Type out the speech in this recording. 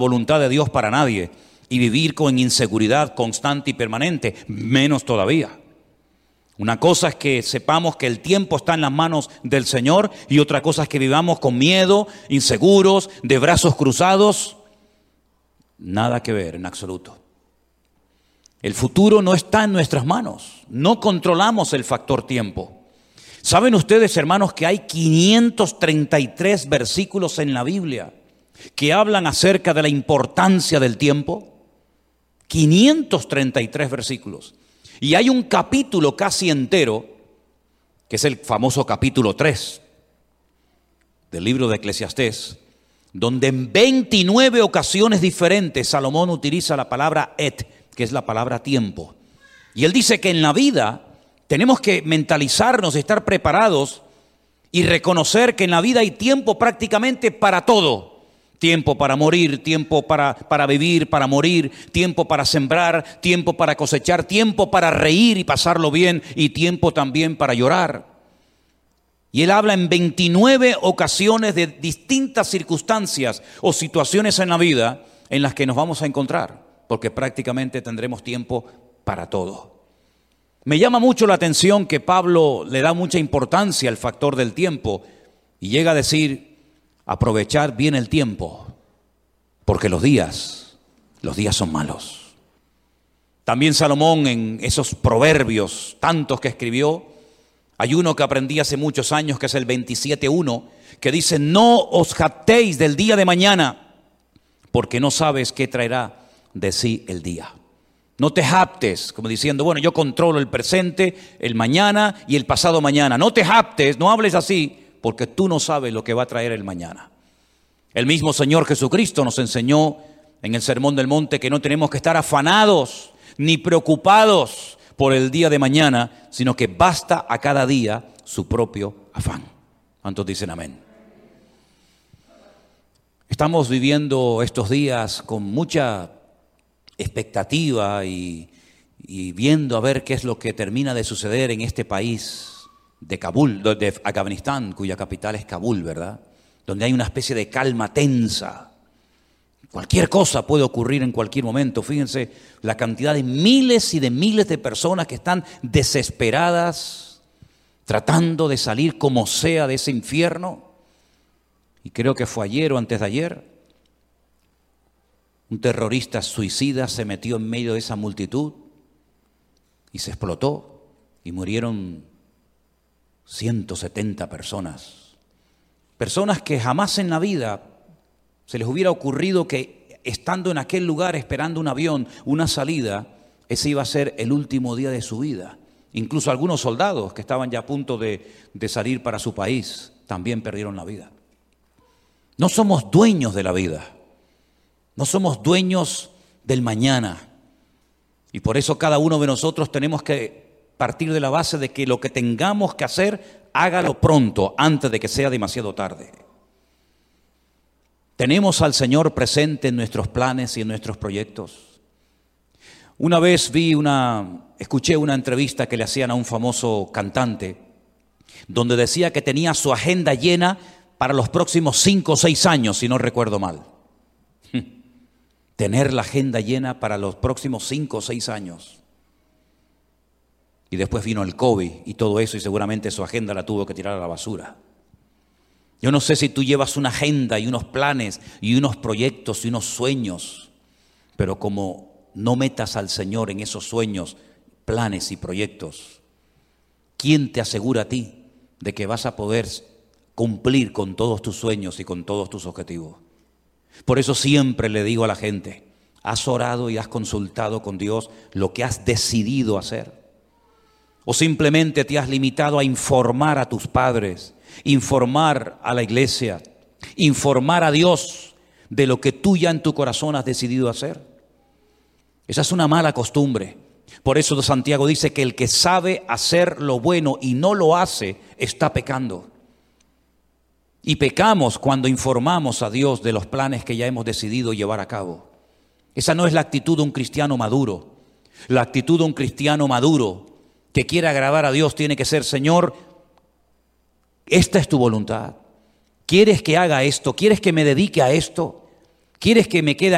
voluntad de Dios para nadie y vivir con inseguridad constante y permanente, menos todavía. Una cosa es que sepamos que el tiempo está en las manos del Señor y otra cosa es que vivamos con miedo, inseguros, de brazos cruzados. Nada que ver en absoluto. El futuro no está en nuestras manos. No controlamos el factor tiempo. ¿Saben ustedes, hermanos, que hay 533 versículos en la Biblia que hablan acerca de la importancia del tiempo? 533 versículos. Y hay un capítulo casi entero, que es el famoso capítulo 3 del libro de Eclesiastés, donde en 29 ocasiones diferentes Salomón utiliza la palabra et, que es la palabra tiempo. Y él dice que en la vida tenemos que mentalizarnos, estar preparados y reconocer que en la vida hay tiempo prácticamente para todo. Tiempo para morir, tiempo para vivir, para morir, tiempo para sembrar, tiempo para cosechar, tiempo para reír y pasarlo bien y tiempo también para llorar. Y él habla en 29 ocasiones de distintas circunstancias o situaciones en la vida en las que nos vamos a encontrar, porque prácticamente tendremos tiempo para todo. Me llama mucho la atención que Pablo le da mucha importancia al factor del tiempo y llega a decir: aprovechar bien el tiempo, porque los días son malos. También Salomón, en esos proverbios tantos que escribió, hay uno que aprendí hace muchos años, que es el 27:1, que dice: no os jactéis del día de mañana, porque no sabes qué traerá de sí el día. No te jactes, como diciendo, bueno, yo controlo el presente, el mañana y el pasado mañana. No te jactes, no hables así, porque tú no sabes lo que va a traer el mañana. El mismo Señor Jesucristo nos enseñó en el Sermón del Monte que no tenemos que estar afanados ni preocupados por el día de mañana, sino que basta a cada día su propio afán. ¿Cuántos dicen amén? Estamos viviendo estos días con mucha expectativa y viendo a ver qué es lo que termina de suceder en este país de Kabul, de Afganistán, cuya capital es Kabul, ¿verdad? Donde hay una especie de calma tensa. Cualquier cosa puede ocurrir en cualquier momento. Fíjense la cantidad de miles y de miles de personas que están desesperadas, tratando de salir como sea de ese infierno. Y creo que fue ayer o antes de ayer, un terrorista suicida se metió en medio de esa multitud y se explotó y murieron 170 personas. Personas que jamás en la vida se les hubiera ocurrido que estando en aquel lugar esperando un avión, una salida, ese iba a ser el último día de su vida. Incluso algunos soldados que estaban ya a punto de salir para su país también perdieron la vida. No somos dueños de la vida. No somos dueños del mañana. Y por eso cada uno de nosotros tenemos que partir de la base de que lo que tengamos que hacer, hágalo pronto, antes de que sea demasiado tarde. Tenemos al Señor presente en nuestros planes y en nuestros proyectos. Una vez escuché una entrevista que le hacían a un famoso cantante, donde decía que tenía su agenda llena para los próximos 5 o 6 años, si no recuerdo mal. Tener la agenda llena para los próximos 5 o 6 años. Y después vino el COVID y todo eso, y seguramente su agenda la tuvo que tirar a la basura. Yo no sé si tú llevas una agenda y unos planes y unos proyectos y unos sueños, pero como no metas al Señor en esos sueños, planes y proyectos, ¿quién te asegura a ti de que vas a poder cumplir con todos tus sueños y con todos tus objetivos? Por eso siempre le digo a la gente, ¿has orado y has consultado con Dios lo que has decidido hacer? ¿O simplemente te has limitado a informar a tus padres, informar a la iglesia, informar a Dios de lo que tú ya en tu corazón has decidido hacer? Esa es una mala costumbre. Por eso Santiago dice que el que sabe hacer lo bueno y no lo hace, está pecando. Y pecamos cuando informamos a Dios de los planes que ya hemos decidido llevar a cabo. Esa no es la actitud de un cristiano maduro. La actitud de un cristiano maduro que quiere agradar a Dios tiene que ser: Señor, esta es tu voluntad. ¿Quieres que haga esto? ¿Quieres que me dedique a esto? ¿Quieres que me quede